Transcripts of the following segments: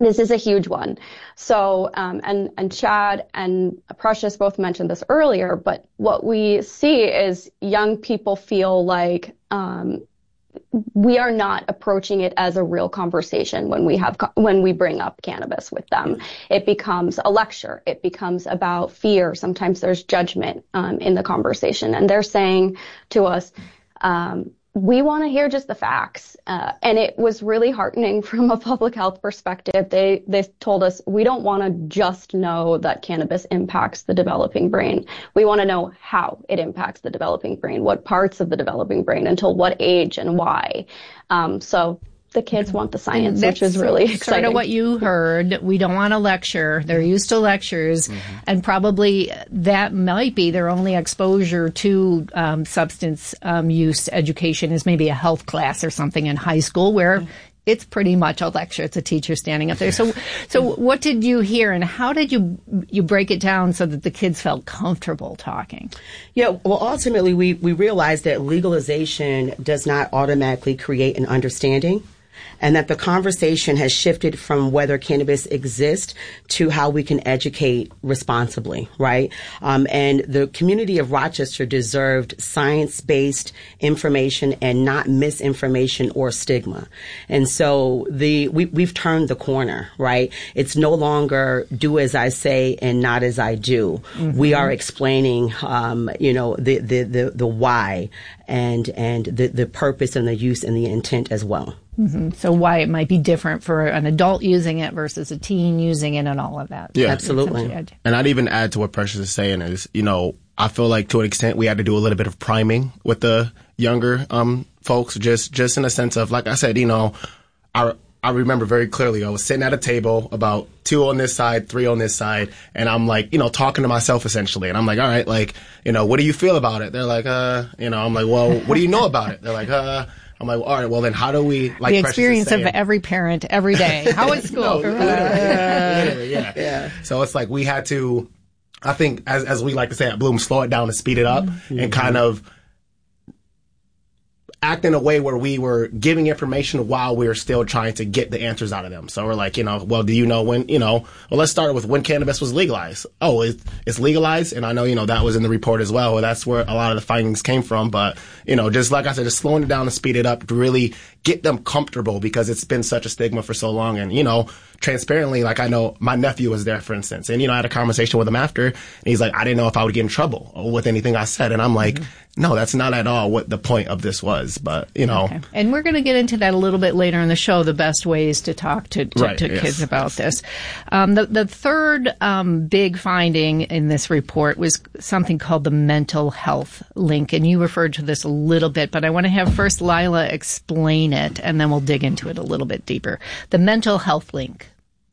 This is a huge one. So, and Chad and Precious both mentioned this earlier, but what we see is young people feel like, we are not approaching it as a real conversation when we bring up cannabis with them. It becomes a lecture. It becomes about fear. Sometimes there's judgment, in the conversation. And they're saying to us, we want to hear just the facts. And it was really heartening from a public health perspective. They told us, we don't want to just know that cannabis impacts the developing brain. We want to know how it impacts the developing brain, what parts of the developing brain, until what age and why. So the kids want the science, which is really exciting. Sort of what you heard. We don't want a lecture. They're used to lectures, and probably that might be their only exposure to substance use education is maybe a health class or something in high school where it's pretty much a lecture. It's a teacher standing up there. So what did you hear, and how did you break it down so that the kids felt comfortable talking? Yeah, well, ultimately, we realized that legalization does not automatically create an understanding, and that the conversation has shifted from whether cannabis exists to how we can educate responsibly, right? And the community of Rochester deserved science-based information and not misinformation or stigma. And so we've turned the corner, right? It's no longer do as I say and not as I do. We are explaining, the why and the purpose and the use and the intent as well. So why it might be different for an adult using it versus a teen using it and all of that. Yeah, absolutely. And I'd even add to what Precious is saying is, I feel like to an extent we had to do a little bit of priming with the younger folks, just in a sense of, like I said, I remember very clearly I was sitting at a table, about 2 on this side, 3 on this side, and I'm like, talking to myself essentially. And I'm like, all right, like, what do you feel about it? They're like, I'm like, well, what do you know about it? They're like, I'm like, all right, well, then how do we, like, the experience of every parent every day. How is school? Literally, yeah. So it's like we had to, I think, as we like to say at Bloom, slow it down and speed it up and kind of act in a way where we were giving information while we were still trying to get the answers out of them. So we're like, well, do you know when, well, let's start with when cannabis was legalized. Oh, it's legalized. And I know, that was in the report as well. That's where a lot of the findings came from. But, just like I said, just slowing it down and speed it up to really get them comfortable, because it's been such a stigma for so long. And, transparently, like I know my nephew was there, for instance, and, I had a conversation with him after, and he's like, I didn't know if I would get in trouble with anything I said. And I'm like, no, that's not at all what the point of this was. But, Okay. And we're going to get into that a little bit later in the show, the best ways to talk to kids about this. The third big finding in this report was something called the mental health link. And you referred to this a little bit, but I want to have first Lila explain it, and then we'll dig into it a little bit deeper. The mental health link.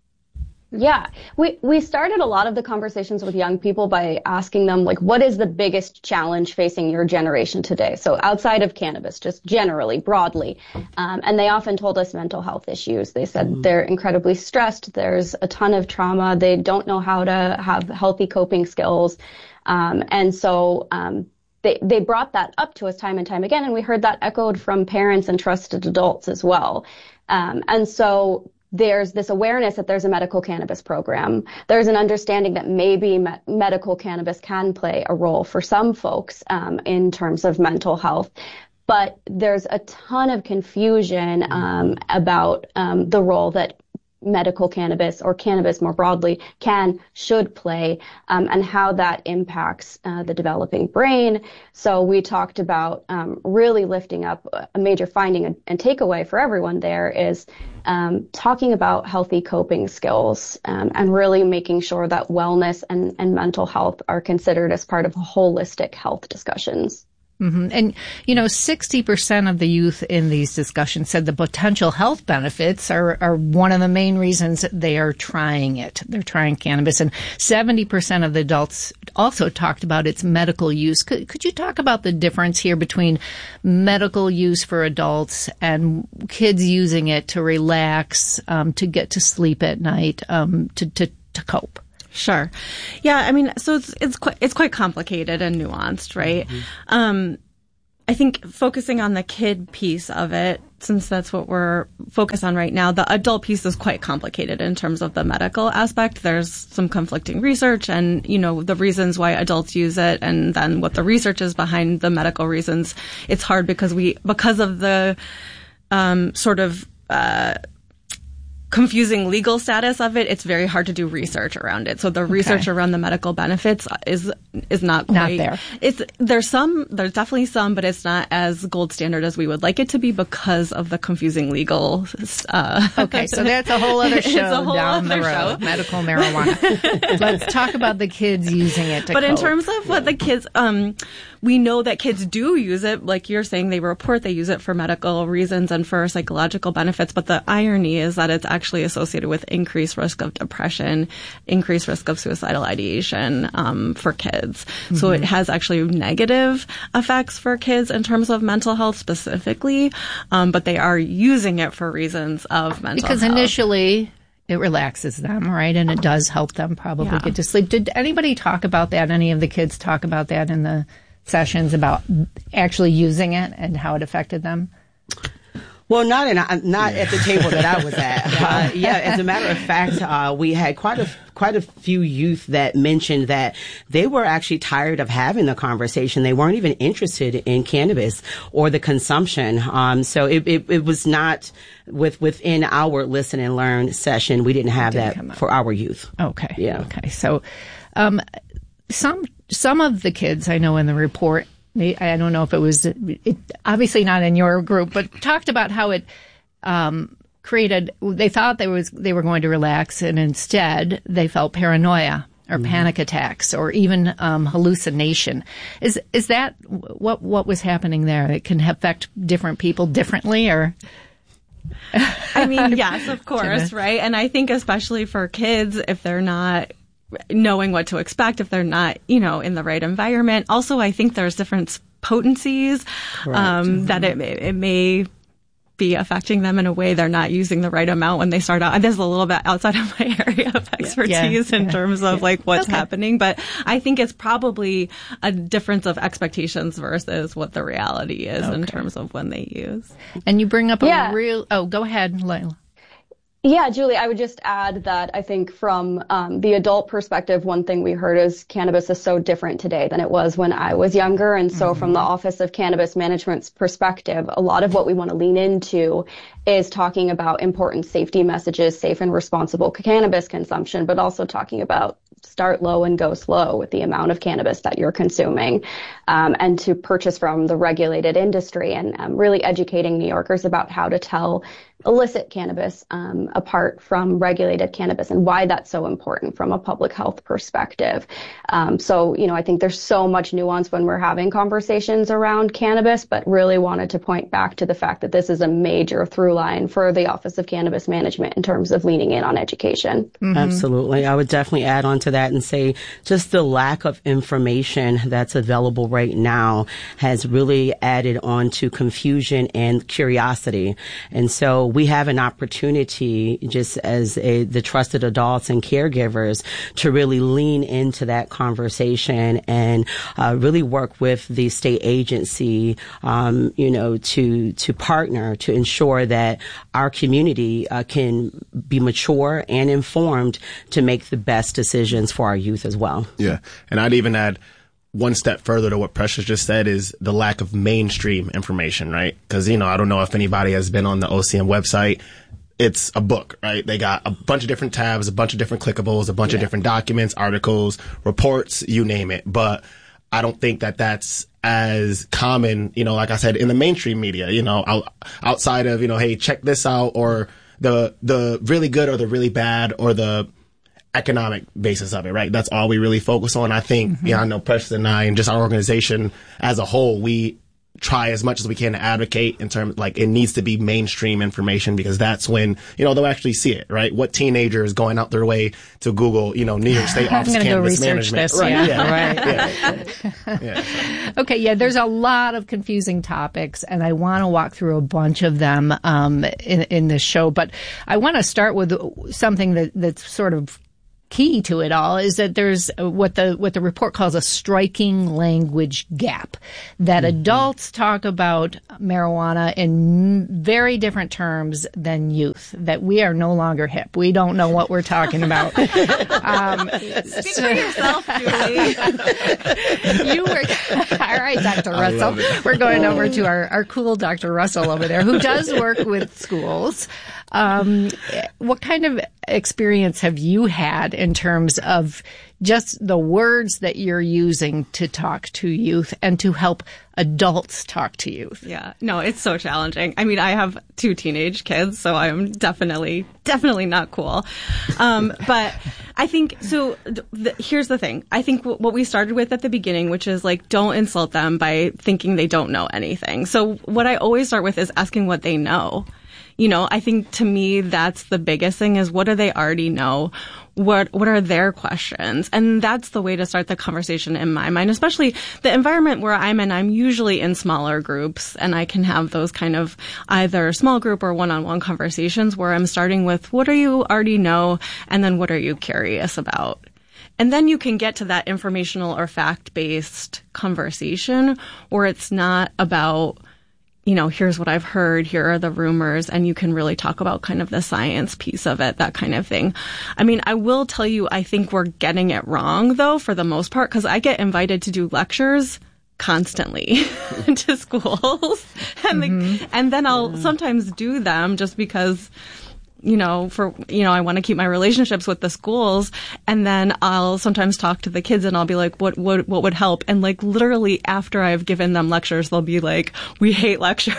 Yeah, we started a lot of the conversations with young people by asking them, like, what is the biggest challenge facing your generation today? So outside of cannabis, just generally, broadly. And they often told us mental health issues. They said they're incredibly stressed. There's a ton of trauma. They don't know how to have healthy coping skills. And so they brought that up to us time and time again. And we heard that echoed from parents and trusted adults as well. And so there's this awareness that there's a medical cannabis program. There's an understanding that maybe medical cannabis can play a role for some folks in terms of mental health. But there's a ton of confusion about the role that medical cannabis or cannabis more broadly should play, and how that impacts the developing brain. So we talked about really lifting up a major finding and takeaway for everyone there is talking about healthy coping skills, and really making sure that wellness and mental health are considered as part of holistic health discussions. And, 60% of the youth in these discussions said the potential health benefits are one of the main reasons they are trying it. They're trying cannabis. And 70% of the adults also talked about its medical use. Could you talk about the difference here between medical use for adults and kids using it to relax, to get to sleep at night, to cope? Sure. Yeah, I mean, so it's quite complicated and nuanced, right? I think focusing on the kid piece of it, since that's what we're focused on right now, the adult piece is quite complicated in terms of the medical aspect. There's some conflicting research and, the reasons why adults use it and then what the research is behind the medical reasons. It's hard because of the sort of confusing legal status of it, it's very hard to do research around it. So the research around the medical benefits is not quite there. There's definitely some, but it's not as gold standard as we would like it to be because of the confusing legal. Okay, so that's a whole other show down the road. Show. Medical marijuana. Let's talk about the kids using it to But cope. in terms of what the kids, we know that kids do use it. Like you're saying, they report they use it for medical reasons and for psychological benefits. But the irony is that it's actually associated with increased risk of depression, increased risk of suicidal ideation for kids. Mm-hmm. So it has actually negative effects for kids in terms of mental health specifically. But they are using it for reasons of mental health. Because initially it relaxes them, right? And it does help them probably get to sleep. Did anybody talk about that? Any of the kids talk about that in the sessions about actually using it and how it affected them? Well, not at the table that I was at. As a matter of fact, we had quite a few youth that mentioned that they were actually tired of having the conversation. They weren't even interested in cannabis or the consumption. So it was not within our listen and learn session. We didn't have that for our youth. Okay. Yeah. Okay. So, some of the kids I know in the report, I don't know if it was obviously not in your group, but talked about how it created. They thought they were going to relax, and instead they felt paranoia or panic attacks or even hallucination. Is that what was happening there? It can affect different people differently, or? I mean, yes, of course, right? And I think especially for kids, if they're not knowing what to expect, if they're not, in the right environment. Also, I think there's different potencies that it may be affecting them in a way they're not using the right amount when they start out. And this is a little bit outside of my area of expertise in terms of what's happening. But I think it's probably a difference of expectations versus what the reality is in terms of when they use. And you bring up go ahead, Layla. Yeah, Julie, I would just add that I think from the adult perspective, one thing we heard is cannabis is so different today than it was when I was younger. And so from the Office of Cannabis Management's perspective, a lot of what we want to lean into is talking about important safety messages, safe and responsible cannabis consumption, but also talking about start low and go slow with the amount of cannabis that you're consuming, and to purchase from the regulated industry, and really educating New Yorkers about how to tell illicit cannabis apart from regulated cannabis and why that's so important from a public health perspective. So, I think there's so much nuance when we're having conversations around cannabis, but really wanted to point back to the fact that this is a major through line for the Office of Cannabis Management in terms of leaning in on education. Mm-hmm. Absolutely. I would definitely add on to that and say just the lack of information that's available right now has really added on to confusion and curiosity. And so we have an opportunity, just as the trusted adults and caregivers, to really lean into that conversation and really work with the state agency, to partner to ensure that our community can be mature and informed to make the best decisions for our youth as well. Yeah, and I'd even add one step further to what Precious just said is the lack of mainstream information, right? Because, I don't know if anybody has been on the OCM website. It's a book, right? They got a bunch of different tabs, a bunch of different clickables, a bunch of different documents, articles, reports, you name it. But I don't think that that's as common, like I said, in the mainstream media, outside of, hey, check this out, or the really good or the really bad or the economic basis of it, right? That's all we really focus on. I think, I know Precious and I and just our organization as a whole, we try as much as we can to advocate in terms, it needs to be mainstream information, because that's when, they'll actually see it, right? What teenager is going out their way to Google, New York State Office of Cannabis Management. This, Right. Okay. There's a lot of confusing topics, and I want to walk through a bunch of them, in this show, but I want to start with something that's sort of key to it all is that there's what the report calls a striking language gap, that adults talk about marijuana in very different terms than youth, that we are no longer hip. We don't know what we're talking about. Speak for yourself, Julie. All right, Dr. Russell. We're going over to our cool Dr. Russell over there, who does work with schools. What kind of experience have you had in terms of just the words that you're using to talk to youth and to help adults talk to youth? Yeah, no, it's so challenging. I mean, I have 2 teenage kids, so I'm definitely not cool. But I think, so here's the thing. I think what we started with at the beginning, which is like, don't insult them by thinking they don't know anything. So what I always start with is asking what they know. You know, I think to me, that's the biggest thing is what do they already know? What are their questions? And that's the way to start the conversation in my mind, especially the environment where I'm in. I'm usually in smaller groups, and I can have those kind of either small group or one-on-one conversations where I'm starting with what do you already know? And then what are you curious about? And then you can get to that informational or fact-based conversation where it's not about, you know, here's what I've heard, here are the rumors, and you can really talk about kind of the science piece of it, that kind of thing. I mean, I will tell you, I think we're getting it wrong, though, for the most part, because I get invited to do lectures constantly to schools, and then I'll sometimes do them just because, you know, I want to keep my relationships with the schools. And then I'll sometimes talk to the kids and I'll be like, what would help? And like literally after I've given them lectures, they'll be like, we hate lectures.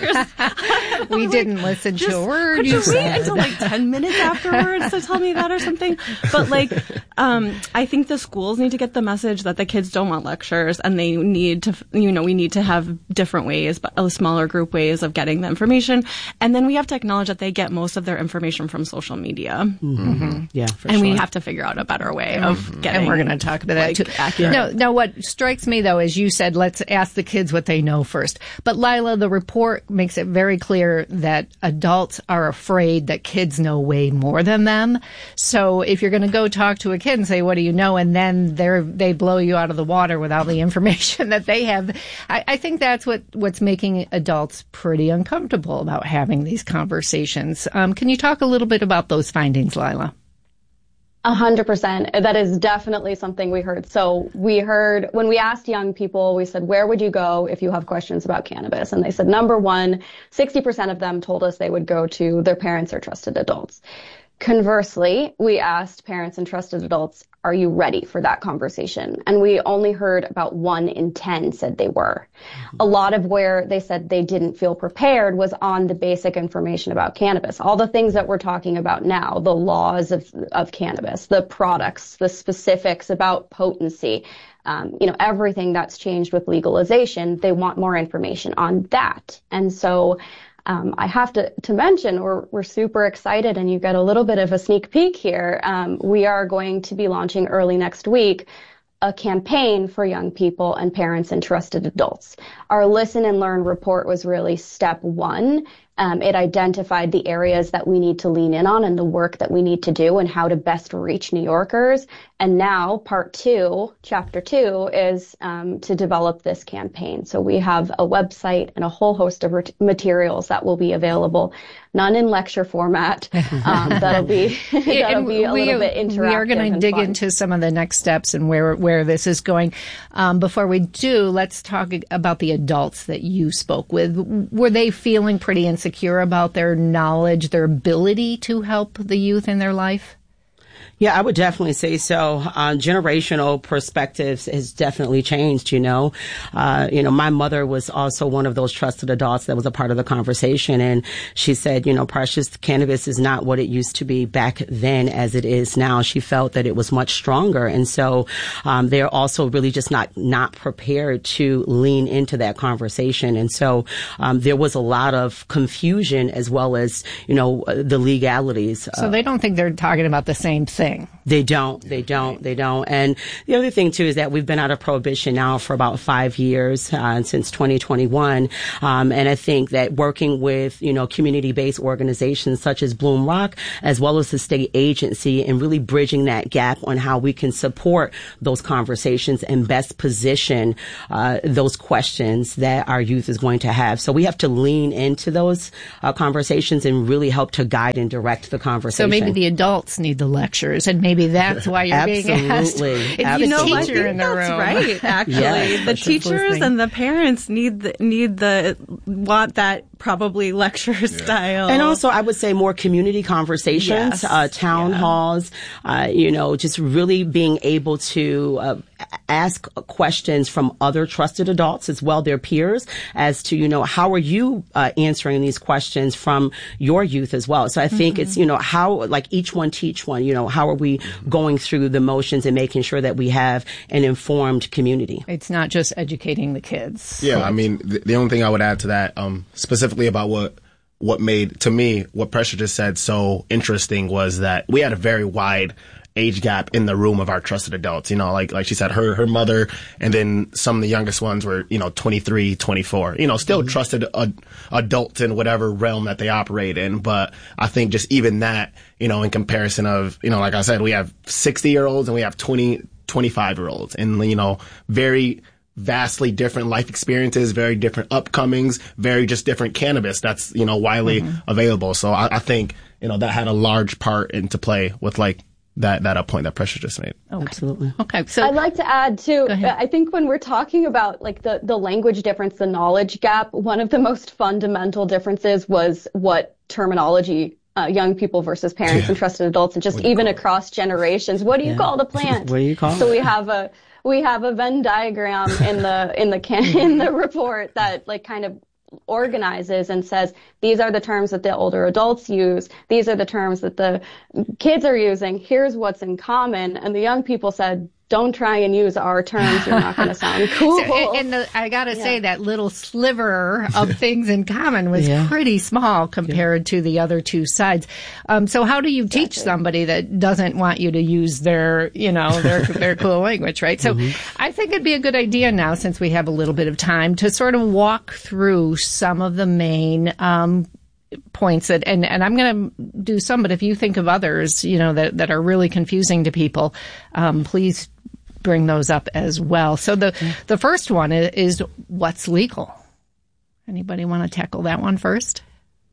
We didn't listen to a word you said. Wait until like 10 minutes afterwards to tell me that or something. But like, I think the schools need to get the message that the kids don't want lectures and they need to, you know, we need to have different ways, but smaller group ways of getting the information. And then we have to acknowledge that they get most of their information from social media. Yeah, and we have to figure out a better way of getting. And we're going to talk about that too. Accurate. No, what strikes me though is you said, let's ask the kids what they know first. But Lila, the report makes it very clear that adults are afraid that kids know way more than them. So if you're going to go talk to a kid and say, what do you know? And then they blow you out of the water with all the information that they have. I think that's what's making adults pretty uncomfortable about having these conversations. Can you talk a little bit about those findings, Lila? 100%. That is definitely something we heard. So we heard when we asked young people, we said, where would you go if you have questions about cannabis? And they said, number one, 60% of them told us they would go to their parents or trusted adults. Conversely, we asked parents and trusted adults, are you ready for that conversation? And we only heard about 1 in 10 said they were. A lot of where they said they didn't feel prepared was on the basic information about cannabis. All the things that we're talking about now, the laws of cannabis, the products, the specifics about potency, everything that's changed with legalization, they want more information on that. And so I have to mention we're super excited, and you get a little bit of a sneak peek here. We are going to be launching early next week a campaign for young people and parents and trusted adults. Our Listen and Learn report was really step 1. It identified the areas that we need to lean in on and the work that we need to do and how to best reach New Yorkers. And now part 2, chapter 2, is to develop this campaign. So we have a website and a whole host of materials that will be available, none in lecture format. That'll be a little bit interactive. We are going to dig into some of the next steps and where this is going. Before we do, let's talk about the adults that you spoke with. Were they feeling pretty insecure about their knowledge, their ability to help the youth in their life? Yeah, I would definitely say so. Generational perspectives has definitely changed, my mother was also one of those trusted adults that was a part of the conversation. And she said, Precious, cannabis is not what it used to be back then as it is now. She felt that it was much stronger. And so, they're also really just not prepared to lean into that conversation. And so, there was a lot of confusion as well as, the legalities. So they don't think they're talking about the same thing. thing. They don't. And the other thing too is that we've been out of prohibition now for about 5 years, since 2021. And I think that working with, community-based organizations such as Bloom Rock, as well as the state agency, and really bridging that gap on how we can support those conversations and best position, those questions that our youth is going to have. So we have to lean into those, conversations and really help to guide and direct the conversation. So maybe the adults need the lectures, and maybe that's why you're being asked. Absolutely. If You know, I teacher think in the that's room. right. Actually, Yeah. the teachers and the parents want that probably lecture style. And also, I would say more community conversations, Yes. town halls, just really being able to ask questions from other trusted adults as well, their peers, as to, how are you answering these questions from your youth as well. So I think it's, how, like each one teach one, how are we going through the motions and making sure that we have an informed community. It's not just educating the kids. Yeah, I mean, the only thing I would add to that, specifically about what made, to me, what Precious just said so interesting was that we had a very wide age gap in the room of our trusted adults. Like she said, her mother, and then some of the youngest ones were, 23, 24, still trusted adults in whatever realm that they operate in. But I think just even that, in comparison of, like I said, we have 60-year-olds and we have 25-year-olds, and, very vastly different life experiences, very different upcomings, very just different cannabis that's, widely available. So I think, that had a large part into play with that point that Precious just made. Okay. Absolutely. Okay. So I'd like to add too, Go ahead. I think when we're talking about the language difference, the knowledge gap, one of the most fundamental differences was what terminology young people versus parents and trusted adults, and just even across generations. What do you call the plant? What do you call So it? we have a Venn diagram in the report that kind of organizes and says, these are the terms that the older adults use. These are the terms that the kids are using. Here's what's in common. And the young people said, don't try and use our terms. You're not going to sound cool. I got to say that little sliver of things in common was pretty small compared to the other two sides. So how do you teach somebody that doesn't want you to use their cool language, right? So I think it'd be a good idea now, since we have a little bit of time, to sort of walk through some of the main points that, and I'm going to do some, but if you think of others, that are really confusing to people, please bring those up as well. So the first one is what's legal. Anybody want to tackle that one first?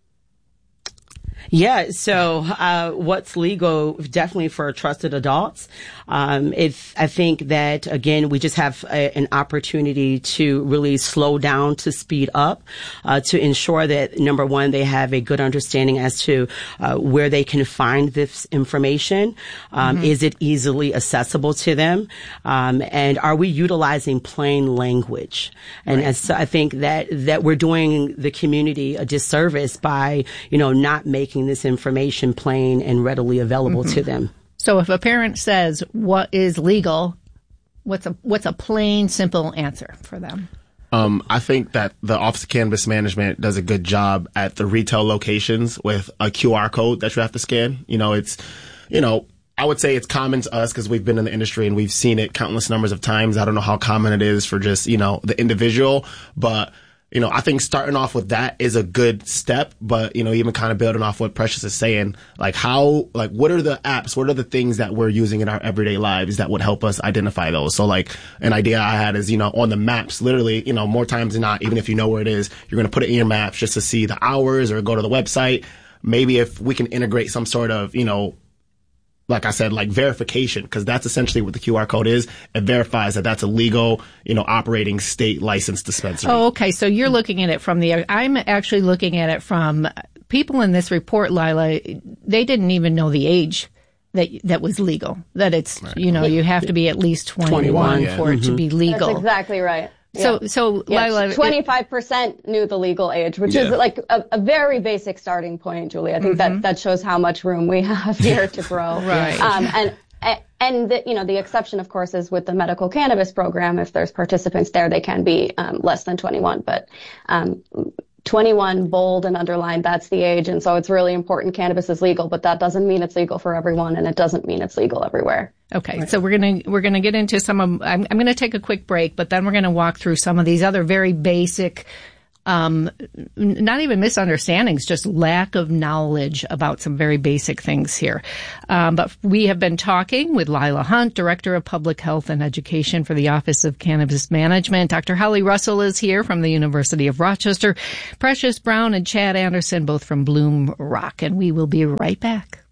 Yeah. So, what's legal definitely for trusted adults. I think that again, we just have an opportunity to really slow down, to speed up, to ensure that number one, they have a good understanding as to, where they can find this information. Is it easily accessible to them? And are we utilizing plain language? And as I think that we're doing the community a disservice by, not making this information plain and readily available to them. So if a parent says, what is legal, what's a plain, simple answer for them? I think that the Office of Cannabis Management does a good job at the retail locations with a QR code that you have to scan. I would say it's common to us because we've been in the industry and we've seen it countless numbers of times. I don't know how common it is for just, the individual, but I think starting off with that is a good step, but, even kind of building off what Precious is saying, what are the apps, what are the things that we're using in our everyday lives that would help us identify those? So an idea I had is, on the maps, literally, more times than not, even if you know where it is, you're going to put it in your maps just to see the hours or go to the website. Maybe if we can integrate some sort of, like I said, verification, because that's essentially what the QR code is. It verifies that that's a legal, operating state licensed dispensary. Oh, okay. So you're looking at it I'm actually looking at it from people in this report, Lila. They didn't even know the age that was legal. That it's, you have to be at least 21 for it to be legal. That's exactly right. So Yes, Lila, 25% knew the legal age, which is a very basic starting point, Julie. I think that shows how much room we have here to grow. Right. And the exception, of course, is with the medical cannabis program. If there's participants there, they can be less than 21. But 21, bold and underlined, that's the age. And so it's really important cannabis is legal, but that doesn't mean it's legal for everyone, and it doesn't mean it's legal everywhere. Okay, so we're gonna get into some of. I'm gonna take a quick break, but then we're gonna walk through some of these other very basic, not even misunderstandings, just lack of knowledge about some very basic things here. But we have been talking with Lila Hunt, Director of Public Health and Education for the Office of Cannabis Management. Dr. Holly Russell is here from the University of Rochester. Precious Brown and Chad Anderson, both from Bloom Rock, and we will be right back.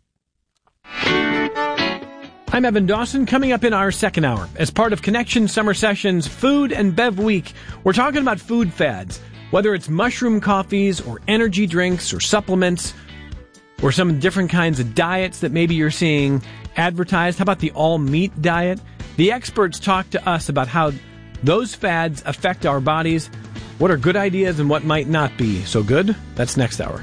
I'm Evan Dawson. Coming up in our second hour, as part of Connection Summer Sessions Food and Bev Week, we're talking about food fads. Whether it's mushroom coffees or energy drinks or supplements or some different kinds of diets that maybe you're seeing advertised. How about the all-meat diet? The experts talk to us about how those fads affect our bodies, what are good ideas and what might not be so good. That's next hour.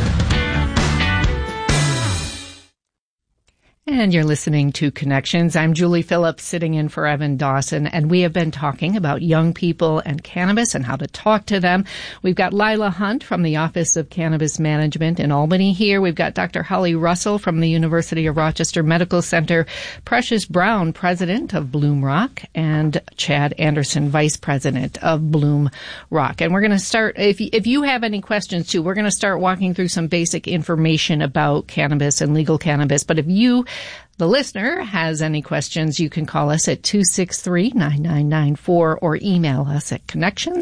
And you're listening to Connections. I'm Julie Phillips, sitting in for Evan Dawson, and we have been talking about young people and cannabis and how to talk to them. We've got Lila Hunt from the Office of Cannabis Management in Albany here. We've got Dr. Holly Russell from the University of Rochester Medical Center, Precious Brown, President of Bloom Rock, and Chad Anderson, Vice President of Bloom Rock. And we're going to start, if you have any questions too, we're going to start walking through some basic information about cannabis and legal cannabis. But if you, the listener, has any questions, you can call us at 263-9994 or email us at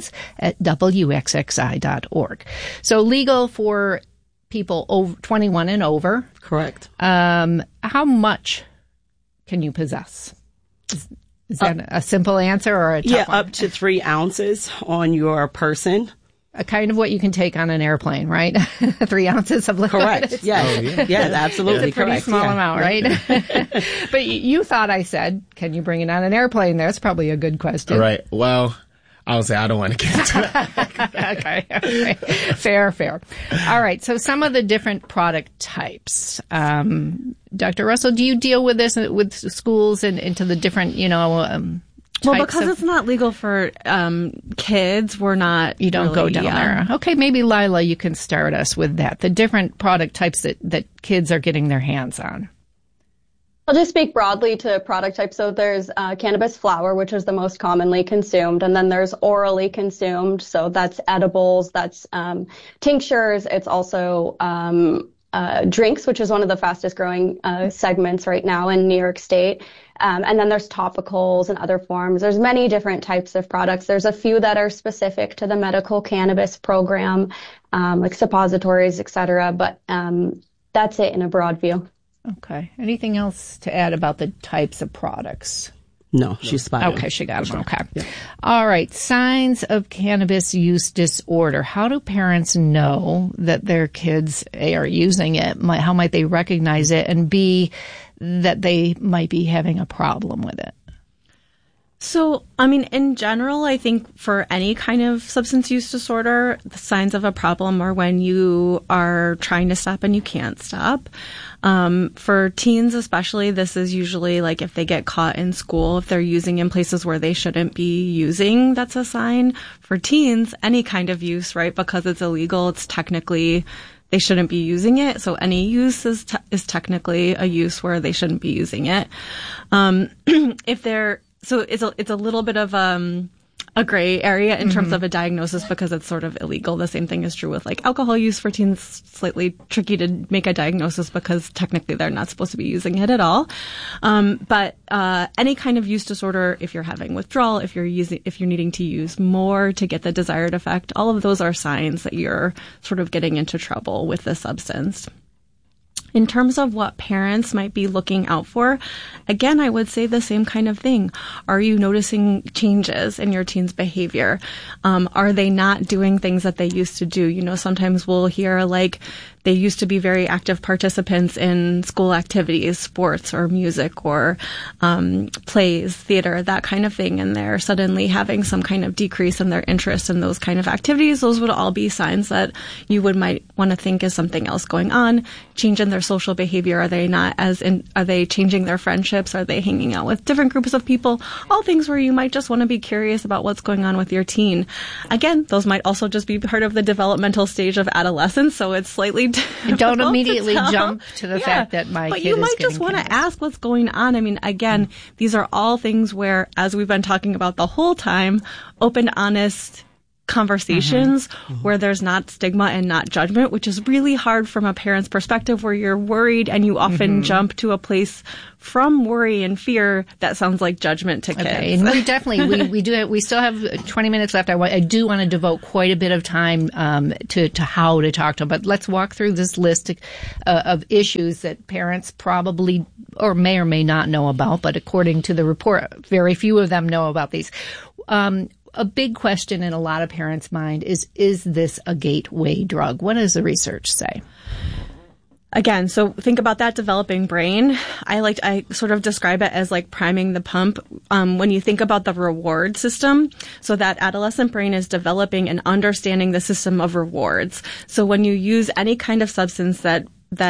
connections@wxxi.org. So legal for people over 21 and over. Correct. How much can you possess? Is that a simple answer or a tough one? Up to 3 ounces on your person. A kind of what you can take on an airplane, right? 3 ounces of liquid. Correct. Yes. Yeah, absolutely. It's a pretty small amount, right? But you thought I said, can you bring it on an airplane? That's probably a good question. Right. Well, I would say I don't want to get into that. Okay. Fair. All right. So some of the different product types. Dr. Russell, do you deal with this with schools and into the different, well, because it's not legal for kids, we're not. You don't go down there. Okay, maybe Lila, you can start us with that. The different product types that kids are getting their hands on. I'll just speak broadly to product types. So there's cannabis flower, which is the most commonly consumed, and then there's orally consumed. So that's edibles, that's tinctures. It's also drinks, which is one of the fastest growing segments right now in New York State. And then there's topicals and other forms. There's many different types of products. There's a few that are specific to the medical cannabis program, like suppositories, et cetera. But that's it in a broad view. Okay. Anything else to add about the types of products? No, she's spot on. Okay, she got them. Okay. Yeah. All right. Signs of cannabis use disorder. How do parents know that their kids, A, are using it? How might they recognize it? And B, that they might be having a problem with it? So, in general, I think for any kind of substance use disorder, the signs of a problem are when you are trying to stop and you can't stop. For teens especially, this is usually like if they get caught in school, if they're using in places where they shouldn't be using, that's a sign. For teens, any kind of use, right? Because it's illegal, it's technically, they shouldn't be using it. So any use is technically a use where they shouldn't be using it. So it's a little bit of a gray area in terms of a diagnosis because it's sort of illegal. The same thing is true with like alcohol use for teens. Slightly tricky to make a diagnosis because technically they're not supposed to be using it at all. But any kind of use disorder, if you're having withdrawal, if you're needing to use more to get the desired effect, all of those are signs that you're sort of getting into trouble with the substance. In terms of what parents might be looking out for, again, I would say the same kind of thing. Are you noticing changes in your teen's behavior? Are they not doing things that they used to do? Sometimes we'll hear like They used to be very active participants in school activities, sports or music or plays, theater, that kind of thing, and they're suddenly having some kind of decrease in their interest in those kind of activities. Those would all be signs that you might want to think is something else going on. Change in their social behavior. Are they changing their friendships? Are they hanging out with different groups of people? All things where you might just want to be curious about what's going on with your teen. Again, those might also just be part of the developmental stage of adolescence, so it's slightly difficult. Don't immediately jump to the fact that my but kid is you might getting just want to cannabis. ask what's going on. I mean, again, these are all things where, as we've been talking about the whole time, open, honest conversations where there's not stigma and not judgment, which is really hard from a parent's perspective, where you're worried and you often jump to a place from worry and fear that sounds like judgment to kids. Okay, and we definitely we still have 20 minutes left. I do want to devote quite a bit of time to how to talk to them, but let's walk through this list of issues that parents probably or may not know about, but according to the report, very few of them know about these. A big question in a lot of parents' mind is this a gateway drug? What does the research say? Again, so think about that developing brain. I sort of describe it as like priming the pump. When you think about the reward system, so that adolescent brain is developing and understanding the system of rewards. So when you use any kind of substance that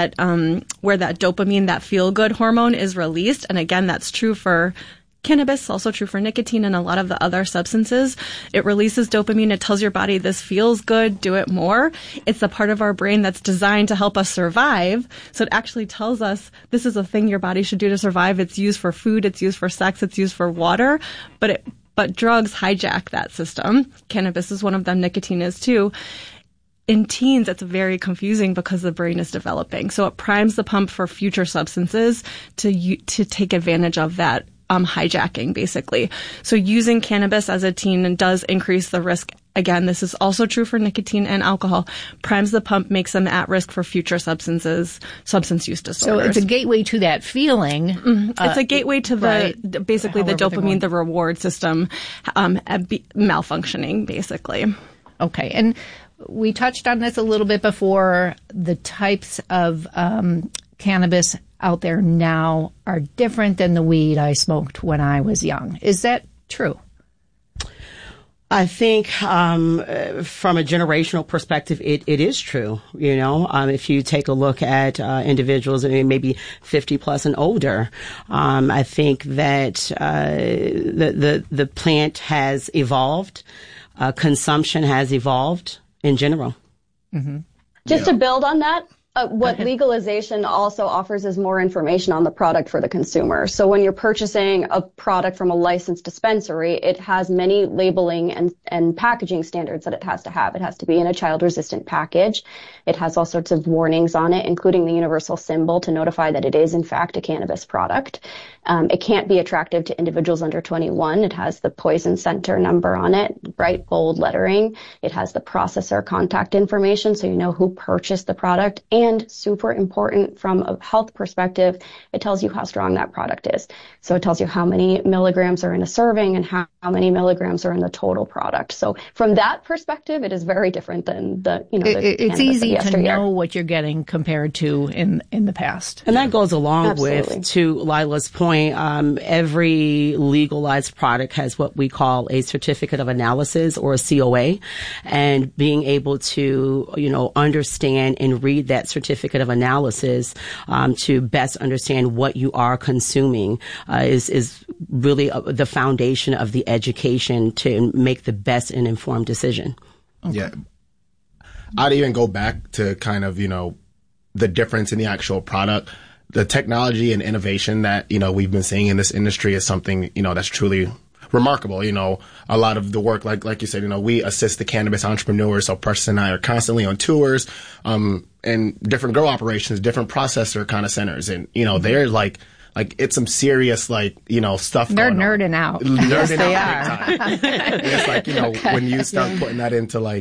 where that dopamine, that feel good hormone is released, and again, that's true for cannabis, also true for nicotine and a lot of the other substances. It releases dopamine. It tells your body this feels good, do it more. It's the part of our brain that's designed to help us survive. So it actually tells us this is a thing your body should do to survive. It's used for food. It's used for sex. It's used for water. But drugs hijack that system. Cannabis is one of them. Nicotine is too. In teens, it's very confusing because the brain is developing. So it primes the pump for future substances to take advantage of that hijacking, basically. So using cannabis as a teen does increase the risk. Again, this is also true for nicotine and alcohol. Primes the pump, makes them at risk for future substance use disorders. So it's a gateway to that feeling. It's a gateway to basically the dopamine, the reward system malfunctioning, basically. Okay. And we touched on this a little bit before. The types of cannabis out there now are different than the weed I smoked when I was young. Is that true? I think from a generational perspective, it is true. You know, if you take a look at individuals, maybe 50 plus and older, I think that the plant has evolved, consumption has evolved in general. Mm-hmm. Just to build on that. What legalization also offers is more information on the product for the consumer. So when you're purchasing a product from a licensed dispensary, it has many labeling and packaging standards that it has to have. It has to be in a child-resistant package. It has all sorts of warnings on it, including the universal symbol to notify that it is, in fact, a cannabis product. It can't be attractive to individuals under 21. It has the poison center number on it, bright bold lettering. It has the processor contact information, so you know who purchased the product. And super important from a health perspective, it tells you how strong that product is. So it tells you how many milligrams are in a serving and how many milligrams are in the total product. So from that perspective, it is very different than it's easy to know what you're getting compared to in the past. And that goes along with, to Lila's point, every legalized product has what we call a certificate of analysis or a COA, and being able to, understand and read that certificate of analysis to best understand what you are consuming is really the foundation of the education to make the best and informed decision. Okay. Yeah. I'd even go back to kind of, the difference in the actual product. The technology and innovation that, we've been seeing in this industry is something, that's truly remarkable. A lot of the work, like you said, we assist the cannabis entrepreneurs. So Preston and I are constantly on tours, and different grow operations, different processor kind of centers. And, they're like it's some serious, stuff. They're nerding out. Nerding out big time. And it's like, when you start putting that into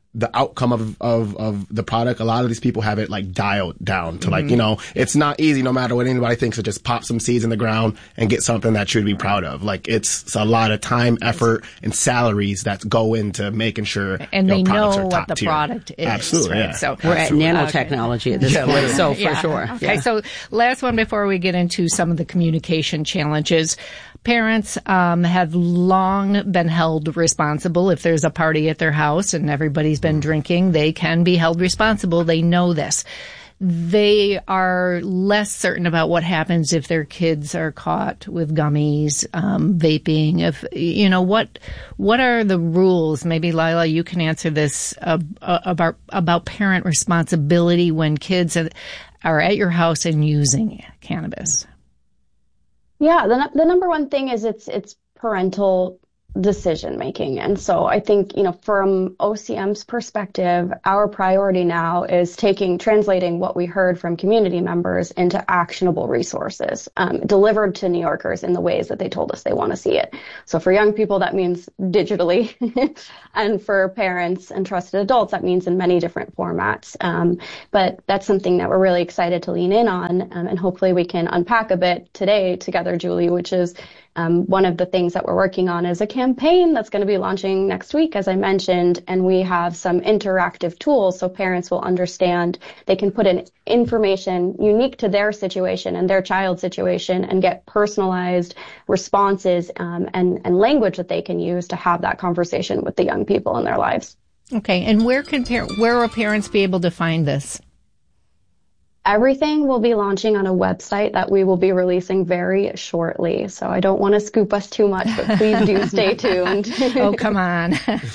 the outcome of the product, a lot of these people have it like dialed down to like, you know, it's not easy no matter what anybody thinks to just pop some seeds in the ground and get something that you'd be proud of. Like it's a lot of time, effort, and salaries that go into making sure and they know what top the tier. product is. Absolutely, right? yeah. So we're at nanotechnology at this point, so for sure. Okay, so last one before we get into some of the communication challenges. Parents have long been held responsible. If there's a party at their house and everybody's been drinking, they can be held responsible. They know this. They are less certain about what happens if their kids are caught with gummies, vaping. If you know what are the rules? Maybe Lila, you can answer this about parent responsibility when kids are at your house and using cannabis. Yeah, the number one thing is it's parental decision making. And so I think, you know, from OCM's perspective, our priority now is translating what we heard from community members into actionable resources, delivered to New Yorkers in the ways that they told us they want to see it. So for young people, that means digitally. And for parents and trusted adults, that means in many different formats. But that's something that we're really excited to lean in on. And hopefully we can unpack a bit today together, Julie, which is one of the things that we're working on is a campaign that's going to be launching next week, as I mentioned, and we have some interactive tools so parents will understand they can put in information unique to their situation and their child's situation and get personalized responses and language that they can use to have that conversation with the young people in their lives. Okay, and where will parents be able to find this? Everything will be launching on a website that we will be releasing very shortly. So I don't want to scoop us too much, but please do stay tuned. Oh, come on.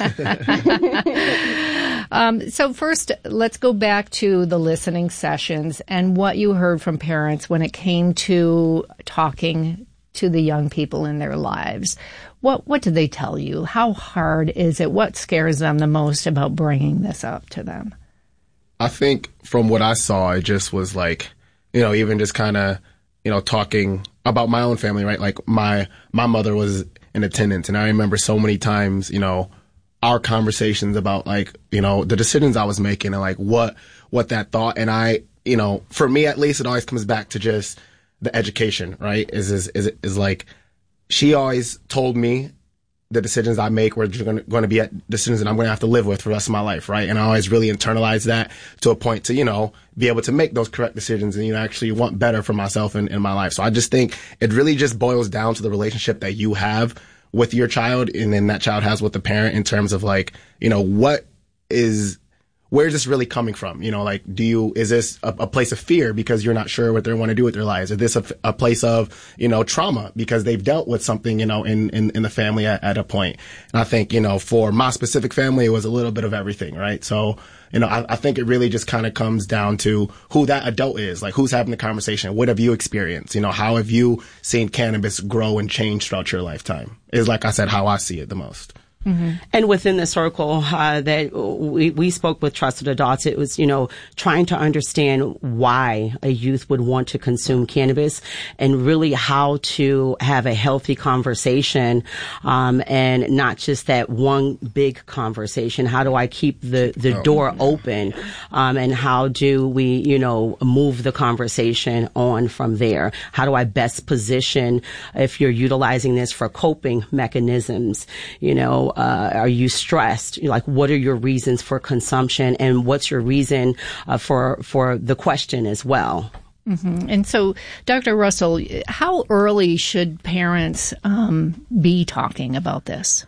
So first, let's go back to the listening sessions and what you heard from parents when it came to talking to the young people in their lives. What did they tell you? How hard is it? What scares them the most about bringing this up to them? I think from what I saw, it just was like, you know, even just kind of, you know, talking about my own family, right? Like my mother was in attendance, and I remember so many times, you know, our conversations about like, you know, the decisions I was making and like what that thought. And I, you know, for me at least, it always comes back to just the education, right? Is like, she always told me the decisions I make were going to be decisions that I'm going to have to live with for the rest of my life, right? And I always really internalized that to a point to, you know, be able to make those correct decisions and, you know, actually want better for myself in my life. So I just think it really just boils down to the relationship that you have with your child and then that child has with the parent in terms of like, you know, where's this really coming from? You know, like, is this a place of fear because you're not sure what they want to do with their lives? Is this a place of, you know, trauma because they've dealt with something, you know, in the family at a point? And I think, you know, for my specific family, it was a little bit of everything, right? So, you know, I think it really just kind of comes down to who that adult is, like who's having the conversation. What have you experienced? You know, how have you seen cannabis grow and change throughout your lifetime? Is, like I said, how I see it the most. Mm-hmm. And within the circle that we spoke with trusted adults, it was, you know, trying to understand why a youth would want to consume cannabis and really how to have a healthy conversation, and not just that one big conversation. How do I keep the door open, and how do we, you know, move the conversation on from there? How do I best position if you're utilizing this for coping mechanisms, you know? Are you stressed? Like, what are your reasons for consumption, and what's your reason for the question as well? Mm-hmm. And so, Dr. Russell, how early should parents be talking about this?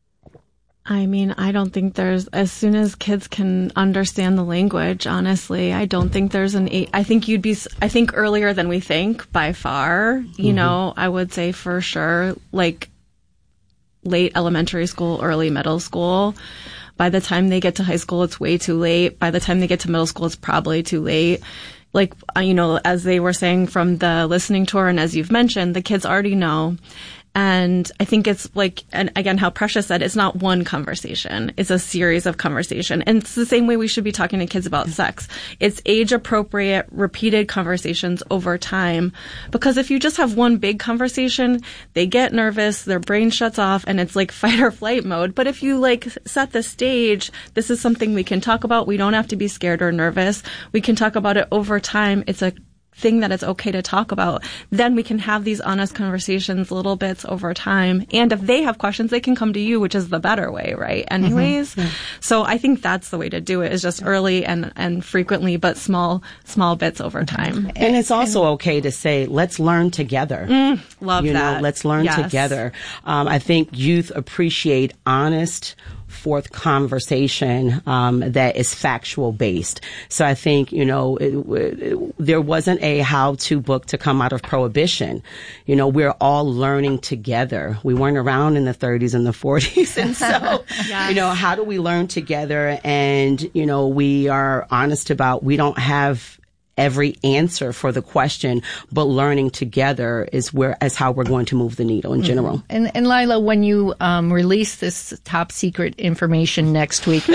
I mean, I don't think there's, as soon as kids can understand the language, honestly, I don't think there's I think earlier than we think by far, you know, I would say for sure, like, late elementary school, early middle school. By the time they get to high school, it's way too late. By the time they get to middle school, it's probably too late. Like, you know, as they were saying from the listening tour and as you've mentioned, the kids already know. And I think it's like, and again, how Precious said, it's not one conversation. It's a series of conversation. And it's the same way we should be talking to kids about sex. It's age appropriate, repeated conversations over time. Because if you just have one big conversation, they get nervous, their brain shuts off, and it's like fight or flight mode. But if you like set the stage, this is something we can talk about. We don't have to be scared or nervous. We can talk about it over time. It's a thing that it's okay to talk about. Then we can have these honest conversations, little bits over time. And if they have questions, they can come to you, which is the better way, right? Anyways. Mm-hmm. Yeah. So I think that's the way to do it, is just early and frequently, but small bits over time. And it's also okay to say, let's learn together. Love that. Let's learn together. I think youth appreciate honest, forth conversation that is factual based. So I think, there wasn't a how-to book to come out of Prohibition. We're all learning together. We weren't around in the 30s and the 40s. And so, yes. How do we learn together? And, we are honest about, we don't have every answer for the question, but learning together is how we're going to move the needle in general. And Lila, when you release this top secret information next week,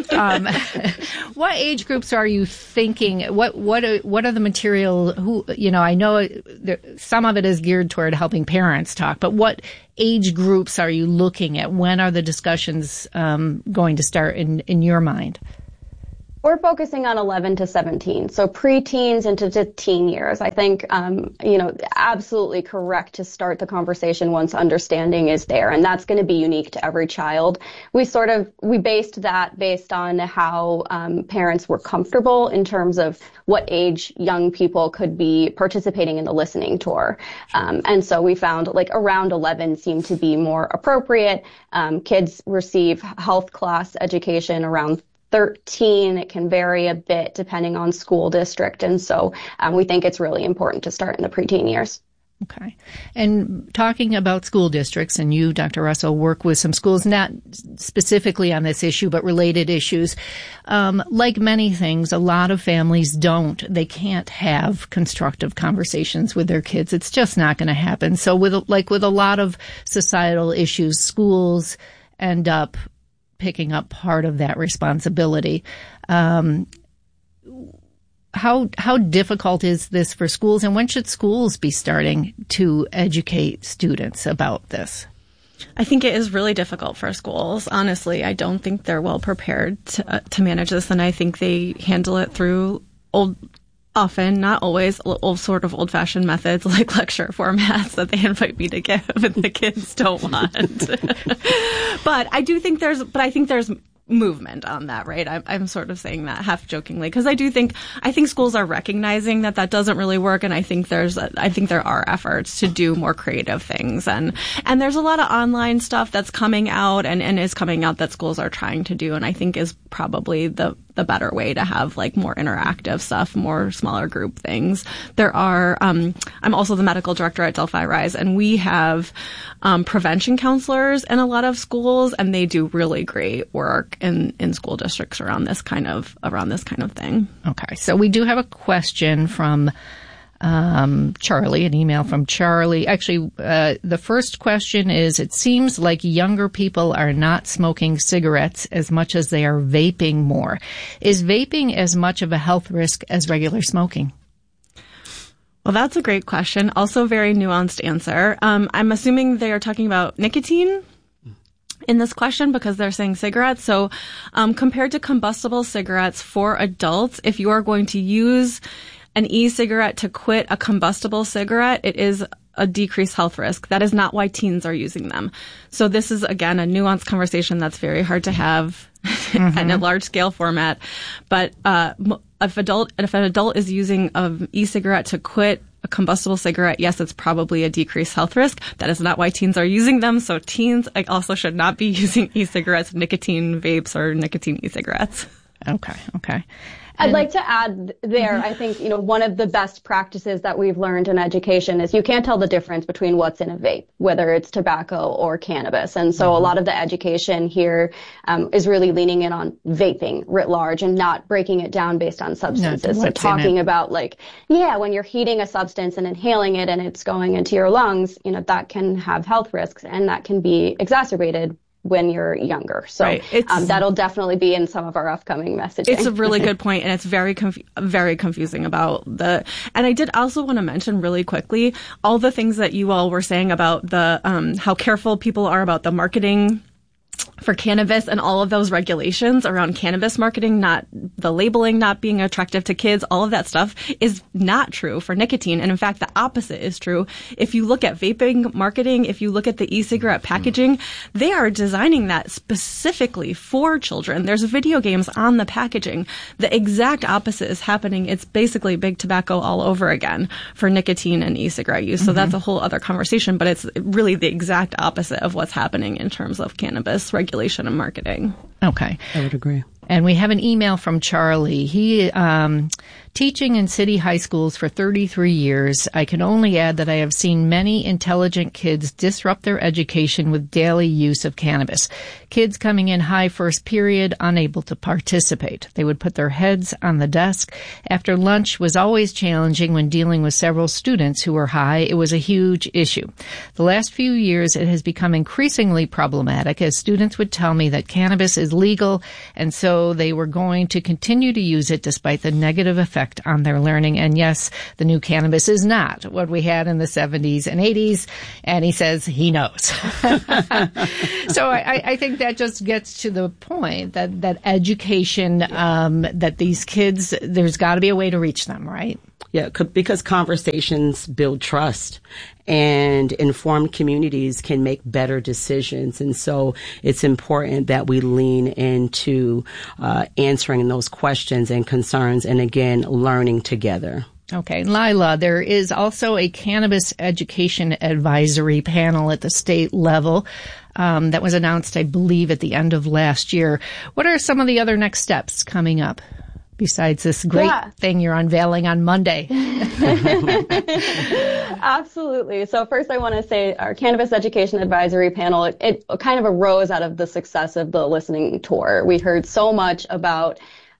what age groups are you thinking? What are the material? I know some of it is geared toward helping parents talk, but what age groups are you looking at? When are the discussions going to start in your mind? We're focusing on 11 to 17, so preteens into the teen years. I think, absolutely correct to start the conversation once understanding is there, and that's going to be unique to every child. We based on how parents were comfortable in terms of what age young people could be participating in the listening tour. And so we found around 11 seemed to be more appropriate. Kids receive health class education around 13. It can vary a bit depending on school district. And so we think it's really important to start in the preteen years. Okay. And talking about school districts, and you, Dr. Russell, work with some schools, not specifically on this issue, but related issues. Like many things, a lot of families they can't have constructive conversations with their kids. It's just not going to happen. So with a lot of societal issues, schools end up picking up part of that responsibility. How difficult is this for schools, and when should schools be starting to educate students about this? I think it is really difficult for schools. Honestly, I don't think they're well prepared to manage this, and I think they handle it through often, not always, sort of old-fashioned methods like lecture formats that they invite me to give and the kids don't want. But I think there's movement on that, right? I'm sort of saying that half jokingly because I think schools are recognizing that doesn't really work, and I think there are efforts to do more creative things, and there's a lot of online stuff that's coming out and is coming out that schools are trying to do, and I think is probably the better way to have more interactive stuff, more smaller group things. There are, I'm also the medical director at Delphi Rise, and we have prevention counselors in a lot of schools, and they do really great work in school districts around this kind of thing. Okay, so we do have a question from Charlie, an email from Charlie. Actually, the first question is, it seems like younger people are not smoking cigarettes as much as they are vaping more. Is vaping as much of a health risk as regular smoking? Well, that's a great question. Also very nuanced answer. I'm assuming they are talking about nicotine in this question because they're saying cigarettes. So compared to combustible cigarettes for adults, if you are going to use an e-cigarette to quit a combustible cigarette, it is a decreased health risk. That is not why teens are using them. So this is, again, a nuanced conversation that's very hard to have in a large scale format. But if an adult is using an e-cigarette to quit a combustible cigarette, yes, it's probably a decreased health risk. That is not why teens are using them. So teens also should not be using e-cigarettes, nicotine vapes, or nicotine e-cigarettes. Okay. I'd like to add there, I think, one of the best practices that we've learned in education is you can't tell the difference between what's in a vape, whether it's tobacco or cannabis. And so a lot of the education here is really leaning in on vaping writ large and not breaking it down based on substances. So talking about when you're heating a substance and inhaling it and it's going into your lungs, that can have health risks and that can be exacerbated when you're younger. So that'll definitely be in some of our upcoming messaging. It's a really good point, and it's very confusing about and I did also want to mention really quickly all the things that you all were saying about the how careful people are about the marketing for cannabis and all of those regulations around cannabis marketing, not the labeling not being attractive to kids, all of that stuff is not true for nicotine. And in fact, the opposite is true. If you look at vaping marketing, if you look at the e-cigarette packaging, they are designing that specifically for children. There's video games on the packaging. The exact opposite is happening. It's basically big tobacco all over again for nicotine and e-cigarette use. So that's a whole other conversation, but it's really the exact opposite of what's happening in terms of cannabis regulation and marketing. Okay. I would agree. And we have an email from Charlie. He, teaching in city high schools for 33 years, I can only add that I have seen many intelligent kids disrupt their education with daily use of cannabis. Kids coming in high first period, unable to participate. They would put their heads on the desk. After lunch was always challenging when dealing with several students who were high. It was a huge issue. The last few years, it has become increasingly problematic as students would tell me that cannabis is legal, and so they were going to continue to use it despite the negative effect on their learning. And yes, the new cannabis is not what we had in the 70s and 80s. And he says he knows. So I think that just gets to the point that education, that these kids, there's got to be a way to reach them, right? Yeah, because conversations build trust and informed communities can make better decisions. And so it's important that we lean into answering those questions and concerns and, again, learning together. Okay. Lila, there is also a cannabis education advisory panel at the state level that was announced, I believe, at the end of last year. What are some of the other next steps coming up? Besides this great thing you're unveiling on Monday. Absolutely. So first I want to say our Cannabis Education Advisory Panel, it kind of arose out of the success of the listening tour. We heard so much about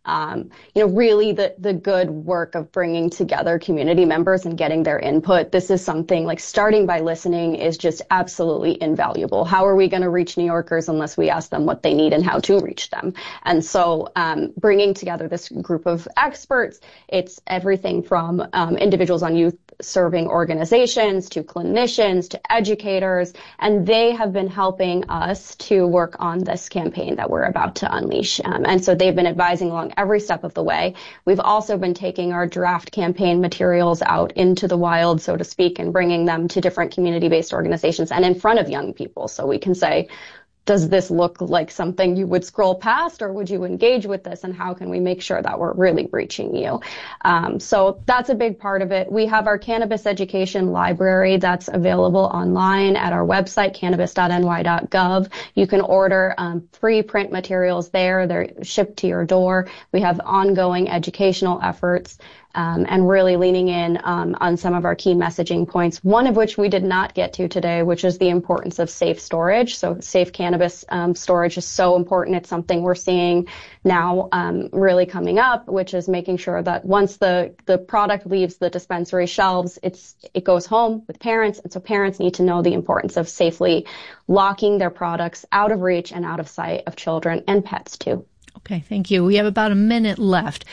really the good work of bringing together community members and getting their input. This is something like starting by listening is just absolutely invaluable. How are we going to reach New Yorkers unless we ask them what they need and how to reach them? And so bringing together this group of experts, it's everything from individuals on youth serving organizations to clinicians to educators, and they have been helping us to work on this campaign that we're about to unleash. And so they've been advising along every step of the way. We've also been taking our draft campaign materials out into the wild, so to speak, and bringing them to different community-based organizations and in front of young people. So we can say, does this look like something you would scroll past, or would you engage with this? And how can we make sure that we're really reaching you? So that's a big part of it. We have our cannabis education library that's available online at our website, cannabis.ny.gov. You can order free print materials there. They're shipped to your door. We have ongoing educational efforts. And really leaning in on some of our key messaging points, one of which we did not get to today, which is the importance of safe storage. So safe cannabis storage is so important. It's something we're seeing now really coming up, which is making sure that once the product leaves the dispensary shelves, it goes home with parents. And so parents need to know the importance of safely locking their products out of reach and out of sight of children and pets too. Okay, thank you. We have about a minute left.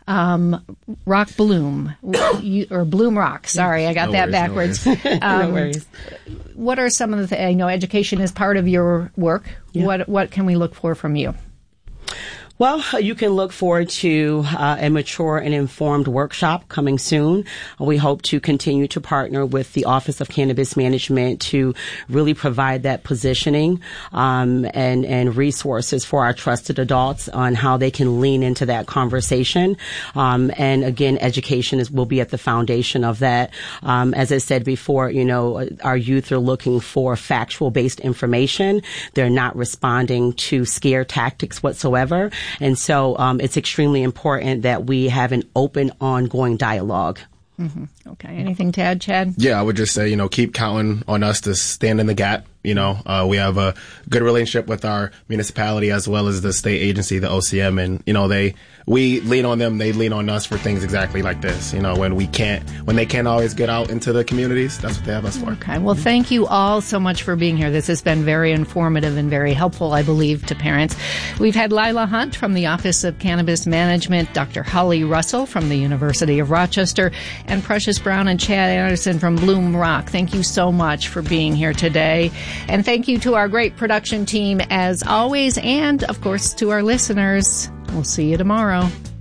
Rock Bloom, or Bloom Rock. Sorry, I got that backwards. No worries. What are some of the I know education is part of your work. Yeah. What can we look for from you? Well, you can look forward to a mature and informed workshop coming soon. We hope to continue to partner with the Office of Cannabis Management to really provide that positioning and resources for our trusted adults on how they can lean into that conversation. And again, education will be at the foundation of that. As I said before, our youth are looking for factual-based information. They're not responding to scare tactics whatsoever. And so it's extremely important that we have an open, ongoing dialogue. Mm-hmm. Okay. Anything to add, Chad? Yeah, I would just say, keep counting on us to stand in the gap. We have a good relationship with our municipality as well as the state agency, the OCM, and, we lean on them, they lean on us for things exactly like this. When they can't always get out into the communities, that's what they have us for. Okay. Well, thank you all so much for being here. This has been very informative and very helpful, I believe, to parents. We've had Lila Hunt from the Office of Cannabis Management, Dr. Holly Russell from the University of Rochester, and Precious Brown and Chad Anderson from Bloom Rock. Thank you so much for being here today. And thank you to our great production team as always, and of course to our listeners. We'll see you tomorrow.